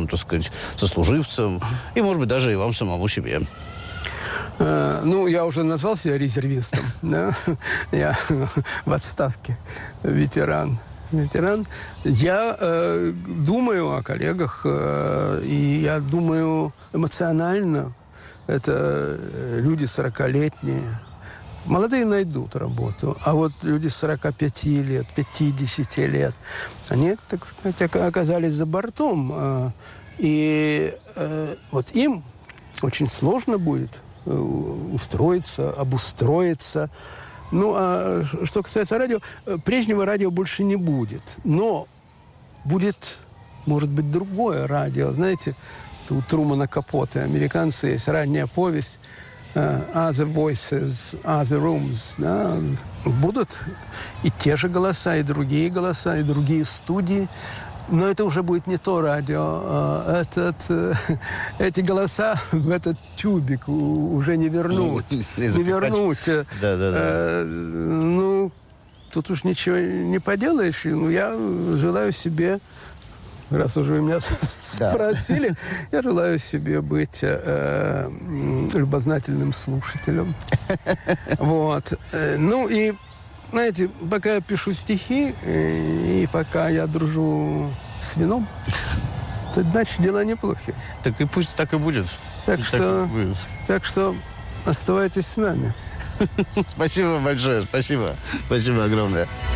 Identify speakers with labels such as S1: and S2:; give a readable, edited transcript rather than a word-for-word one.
S1: так сказать, сослуживцам и, может быть, даже и вам самому себе.
S2: Ну, я уже назвал себя резервистом. Да? Я в отставке, ветеран. Я думаю о коллегах, и я думаю эмоционально. Это люди 40-летние. Молодые найдут работу, а вот люди 45 лет, 50 лет, они, так сказать, оказались за бортом. И вот им очень сложно будет устроиться, обустроиться. Ну, а что касается радио, прежнего радио больше не будет. Но будет, может быть, другое радио. Знаете, у Трумана Капоте, американцы, есть ранняя повесть «Other Voices, Other Rooms». Да? Будут и те же голоса, и другие голоса, и другие студии. Но это уже будет не то радио. Эти голоса в этот тюбик уже не вернуть. Не вернуть. Ну, тут уж ничего не поделаешь. Я желаю себе, раз уже вы меня спросили, я желаю себе быть любознательным слушателем. Вот. Ну и знаете, пока я пишу стихи, и пока я дружу с вином, то, значит, дела неплохи.
S1: Так и пусть так и будет.
S2: Так что оставайтесь с нами.
S1: Спасибо большое, спасибо. Спасибо огромное.